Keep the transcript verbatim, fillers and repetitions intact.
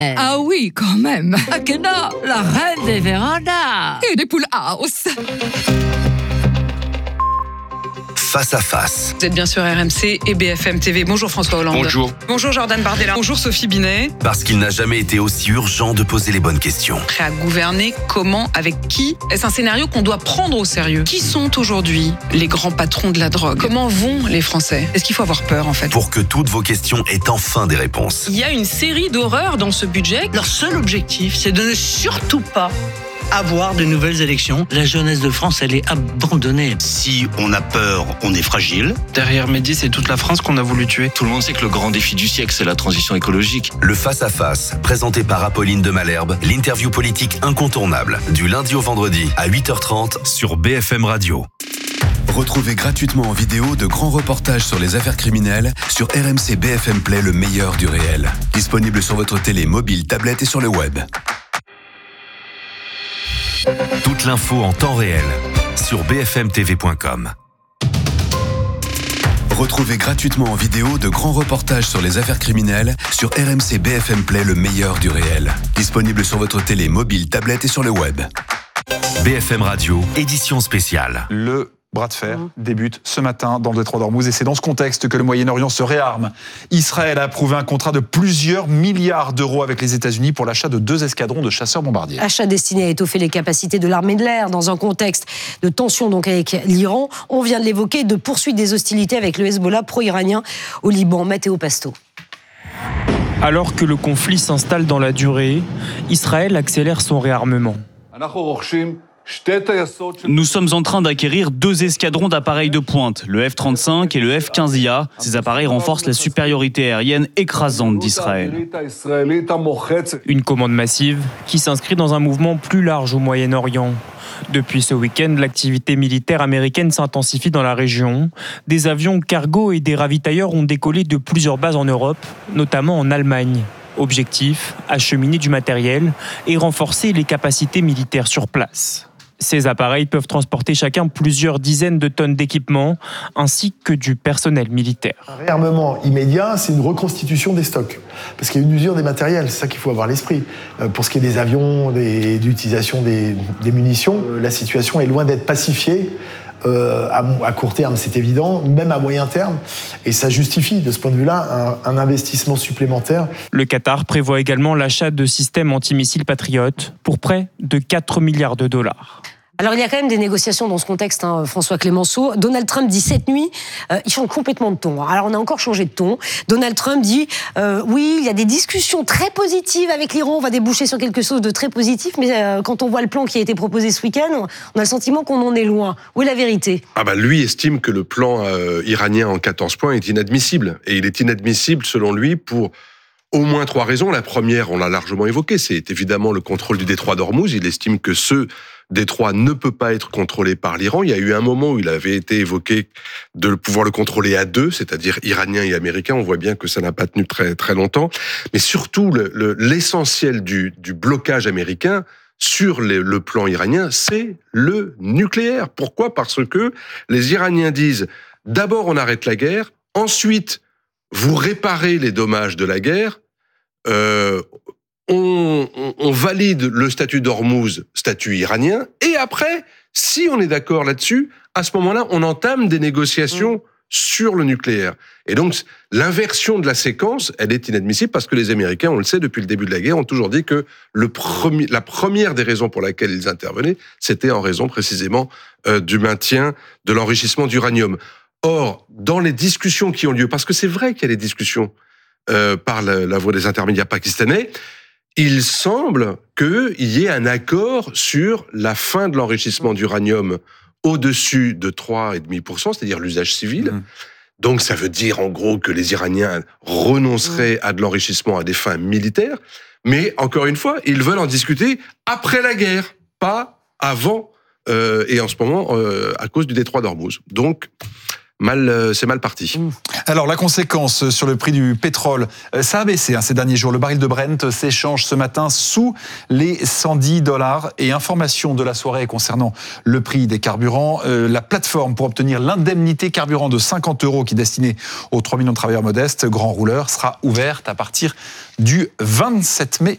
Ah oui, quand même. Akena, la reine des vérandas. Et des poules house. Face à face. Vous êtes bien sur R M C et B F M T V. Bonjour François Hollande. Bonjour. Bonjour Jordan Bardella. Bonjour Sophie Binet. Parce qu'il n'a jamais été aussi urgent de poser les bonnes questions. Prêt à gouverner, comment, avec qui? Est-ce un scénario qu'on doit prendre au sérieux? Qui sont aujourd'hui les grands patrons de la drogue? Comment vont les Français? Est-ce qu'il faut avoir peur en fait? Pour que toutes vos questions aient enfin des réponses. Il y a une série d'horreurs dans ce budget. Leur seul objectif, c'est de ne surtout pas avoir de nouvelles élections. La jeunesse de France, elle est abandonnée. Si on a peur, on est fragile. Derrière Mehdi, c'est toute la France qu'on a voulu tuer. Tout le monde sait que le grand défi du siècle, c'est la transition écologique. Le Face à face, présenté par Apolline de Malherbe, l'interview politique incontournable, du lundi au vendredi à huit heures trente sur B F M Radio. Retrouvez gratuitement en vidéo de grands reportages sur les affaires criminelles sur R M C B F M Play, le meilleur du réel. Disponible sur votre télé, mobile, tablette et sur le web. Toute l'info en temps réel sur b f m t v point com. Retrouvez gratuitement en vidéo de grands reportages sur les affaires criminelles sur R M C B F M Play, le meilleur du réel. Disponible sur votre télé, mobile, tablette et sur le web. B F M Radio, édition spéciale. Le bras de fer débute ce matin dans le détroit d'Ormuz et c'est dans ce contexte que le Moyen-Orient se réarme. Israël a approuvé un contrat de plusieurs milliards d'euros avec les États-Unis pour l'achat de deux escadrons de chasseurs bombardiers. Achat destiné à étoffer les capacités de l'armée de l'air dans un contexte de tension donc avec l'Iran. On vient de l'évoquer, de poursuite des hostilités avec le Hezbollah pro-iranien au Liban. Matteo Pasto. Alors que le conflit s'installe dans la durée, Israël accélère son réarmement. Nous sommes en train d'acquérir deux escadrons d'appareils de pointe, le F trente-cinq et le F quinze I A. Ces appareils renforcent la supériorité aérienne écrasante d'Israël. Une commande massive qui s'inscrit dans un mouvement plus large au Moyen-Orient. Depuis ce week-end, l'activité militaire américaine s'intensifie dans la région. Des avions cargo et des ravitailleurs ont décollé de plusieurs bases en Europe, notamment en Allemagne. Objectif, acheminer du matériel et renforcer les capacités militaires sur place. Ces appareils peuvent transporter chacun plusieurs dizaines de tonnes d'équipements, ainsi que du personnel militaire. Un réarmement immédiat, c'est une reconstitution des stocks. Parce qu'il y a une usure des matériels, c'est ça qu'il faut avoir à l'esprit. Pour ce qui est des avions, des, d'utilisation des, des munitions, la situation est loin d'être pacifiée. Euh, à, à court terme, c'est évident, même à moyen terme. Et ça justifie, de ce point de vue-là, un, un investissement supplémentaire. Le Qatar prévoit également l'achat de systèmes antimissiles Patriot pour près de quatre milliards de dollars. Alors il y a quand même des négociations dans ce contexte, hein, François Clémenceau. Donald Trump dit cette nuit, euh, il change complètement de ton. Alors on a encore changé de ton. Donald Trump dit, euh, oui, il y a des discussions très positives avec l'Iran, on va déboucher sur quelque chose de très positif, mais euh, quand on voit le plan qui a été proposé ce week-end, on a le sentiment qu'on en est loin. Où est la vérité? Ah bah lui estime que le plan euh, iranien en quatorze points est inadmissible. Et il est inadmissible, selon lui, pour au moins trois raisons. La première, on l'a largement évoqué, c'est évidemment le contrôle du détroit d'Ormuz. Il estime que ce détroit ne peut pas être contrôlé par l'Iran. Il y a eu un moment où il avait été évoqué de pouvoir le contrôler à deux, c'est-à-dire iranien et américain. On voit bien que ça n'a pas tenu très très longtemps. Mais surtout, le, le, l'essentiel du, du blocage américain sur le, le plan iranien, c'est le nucléaire. Pourquoi? Parce que les Iraniens disent, d'abord on arrête la guerre, ensuite vous réparez les dommages de la guerre, euh, On, on, on valide le statut d'Ormuz, statut iranien, et après, si on est d'accord là-dessus, à ce moment-là, on entame des négociations mmh. sur le nucléaire. Et donc, l'inversion de la séquence, elle est inadmissible parce que les Américains, on le sait, depuis le début de la guerre, ont toujours dit que le premier, la première des raisons pour laquelle ils intervenaient, c'était en raison précisément euh, du maintien de l'enrichissement d'uranium. Or, dans les discussions qui ont lieu, parce que c'est vrai qu'il y a des discussions euh, par la, la voie des intermédiaires pakistanais, il semble qu'il y ait un accord sur la fin de l'enrichissement d'uranium au-dessus de trois virgule cinq pour cent, c'est-à-dire l'usage civil. Mmh. Donc ça veut dire en gros que les Iraniens renonceraient mmh. à de l'enrichissement à des fins militaires. Mais encore une fois, ils veulent en discuter après la guerre, pas avant, euh, et en ce moment, euh, à cause du détroit d'Ormuz. Donc, Mal, c'est mal parti. Alors, la conséquence sur le prix du pétrole, ça a baissé hein, ces derniers jours. Le baril de Brent s'échange ce matin sous les cent dix dollars. Et information de la soirée concernant le prix des carburants, euh, la plateforme pour obtenir l'indemnité carburant de cinquante euros qui est destinée aux trois millions de travailleurs modestes, grands rouleurs, sera ouverte à partir du vingt-sept mai